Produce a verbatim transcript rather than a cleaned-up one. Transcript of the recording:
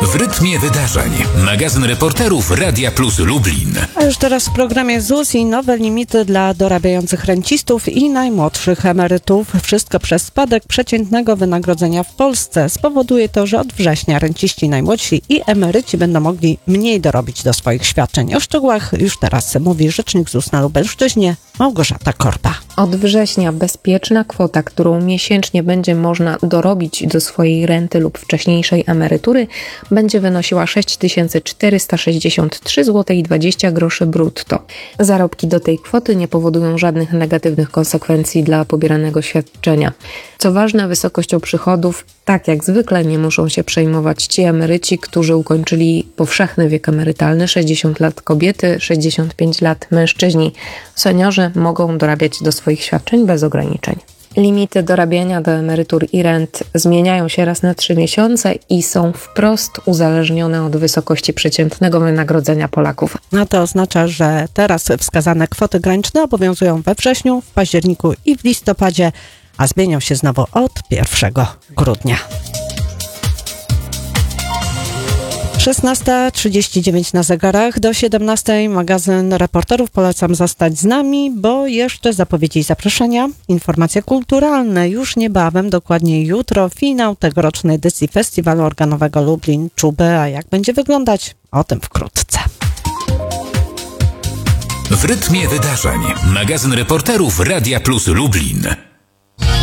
W rytmie wydarzeń. Magazyn reporterów Radia Plus Lublin. A już teraz w programie Z U S i nowe limity dla dorabiających rencistów i najmłodszych emerytów. Wszystko przez spadek przeciętnego wynagrodzenia w Polsce. Spowoduje to, że od września renciści najmłodsi i emeryci będą mogli mniej dorobić do swoich świadczeń. O szczegółach już teraz mówi rzecznik Z U S na Lubelszczyźnie Małgorzata Korba. Od września bezpieczna kwota, którą miesięcznie będzie można dorobić do swojej renty lub wcześniejszej emerytury, będzie wynosiła sześć tysięcy czterysta sześćdziesiąt trzy złote i dwadzieścia groszy brutto. Zarobki do tej kwoty nie powodują żadnych negatywnych konsekwencji dla pobieranego świadczenia. Co ważne, wysokością przychodów, tak jak zwykle, nie muszą się przejmować ci emeryci, którzy ukończyli powszechny wiek emerytalny, sześćdziesiąt lat kobiety, sześćdziesiąt pięć lat mężczyźni. Seniorzy mogą dorabiać do swoich świadczeń bez ograniczeń. Limity dorabiania do emerytur i rent zmieniają się raz na trzy miesiące i są wprost uzależnione od wysokości przeciętnego wynagrodzenia Polaków. A to oznacza, że teraz wskazane kwoty graniczne obowiązują we wrześniu, w październiku i w listopadzie, a zmienią się znowu od pierwszego grudnia. szesnasta trzydzieści dziewięć na zegarach, do siedemnastej magazyn reporterów. Polecam zostać z nami, bo jeszcze zapowiedzi i zaproszenia. Informacje kulturalne już niebawem, dokładnie jutro, finał tegorocznej edycji Festiwalu Organowego Lublin Czuby. A jak będzie wyglądać? O tym wkrótce. W rytmie wydarzeń. Magazyn reporterów Radia Plus Lublin.